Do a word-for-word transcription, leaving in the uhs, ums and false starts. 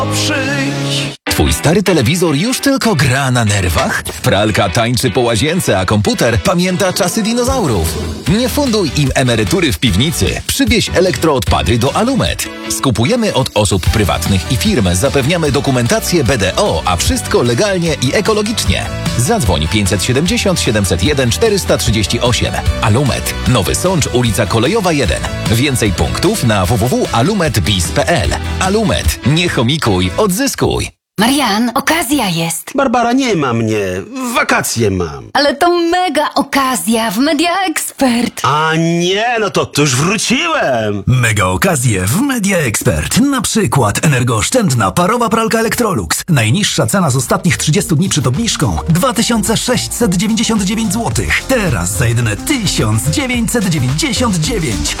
Przyjdź. Twój stary telewizor już tylko gra na nerwach? Pralka tańczy po łazience, a komputer pamięta czasy dinozaurów. Nie funduj im emerytury w piwnicy. Przywieź elektroodpady do Alumet. Skupujemy od osób prywatnych i firm. Zapewniamy dokumentację B D O, a wszystko legalnie i ekologicznie. Zadzwoń pięćset siedemdziesiąt siedemset jeden czterysta trzydzieści osiem. Alumet. Nowy Sącz, ulica Kolejowa jeden. Więcej punktów na w w w kropka alumetbiz kropka p l. Alumet. Nie chomikuj, odzyskuj. Marian, okazja jest. Barbara, nie ma mnie. Wakacje mam. Ale to mega okazja w Media Expert. A nie, no to, to już wróciłem. Mega okazje w Media Expert. Na przykład energooszczędna parowa pralka Electrolux. Najniższa cena z ostatnich trzydziestu dni przed obniżką dwa tysiące sześćset dziewięćdziesiąt dziewięć złotych. Teraz za jedyne tysiąc dziewięćset dziewięćdziesiąt dziewięć.